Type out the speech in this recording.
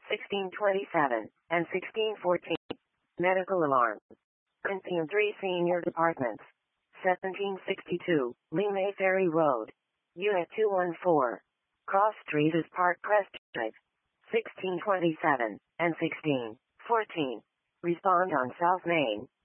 1627, and 1614. Medical alarm. Corinthian 3 Senior Departments. 1762, Lee Ferry Road. Unit 214. Cross Street is Park Crest Drive. 1627, and 1614. Respond on South Main.